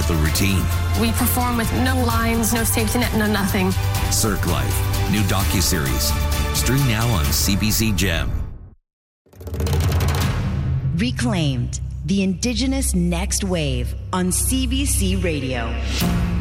the routine. We perform with no lines, no safety net, no nothing. Cirque Life, new docuseries. Stream now on CBC Gem. Reclaimed, the Indigenous Next Wave on CBC Radio.